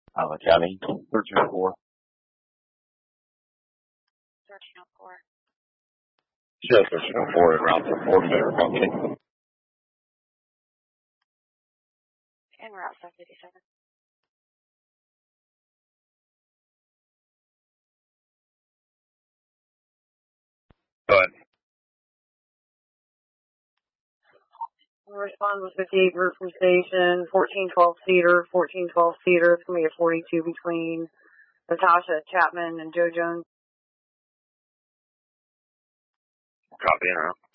County, 1304. 1304. Yes, 1304 en route to Fort Mill Company. En route 757. Go ahead. We'll respond with 58 group from station, 1412 seater, 1412 seater. It's going to be a 42 between Natasha Chapman and Joe Jones. Copy, en route.